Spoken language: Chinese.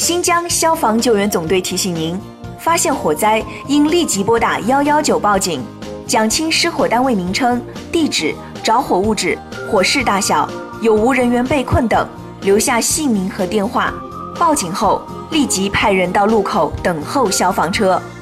新疆消防救援总队提醒您：发现火灾应立即拨打119报警，讲清失火单位名称、地址、着火物质、火势大小、有无人员被困等，留下姓名和电话。报警后，立即派人到路口等候消防车。